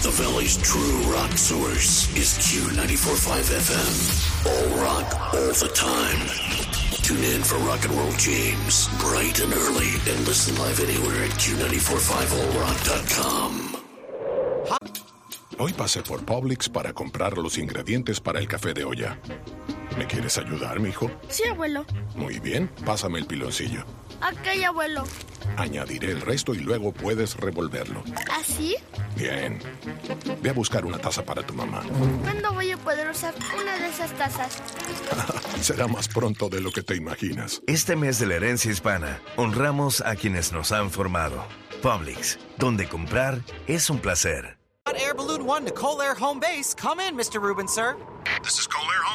The Valley's true rock source is Q94.5 FM. All rock, all the time. Tune in for Rock and Roll James, bright and early, and listen live anywhere at Q945allrock.com. Hoy pasé por Publix para comprar los ingredientes para el café de olla. ¿Me quieres ayudar, mijo? Sí, abuelo. Muy bien, pásame el piloncillo. Ok, abuelo. Añadiré el resto y luego puedes revolverlo. ¿Así? Bien. Ve a buscar una taza para tu mamá. ¿Cuándo voy a poder usar una de esas tazas? Será más pronto de lo que te imaginas. Este mes de la herencia hispana, honramos a quienes nos han formado. Publix, donde comprar es un placer. Air Balloon 1 to Cole Air Home Base. Come in, Mr. Rubin, sir. This is Cole Air Home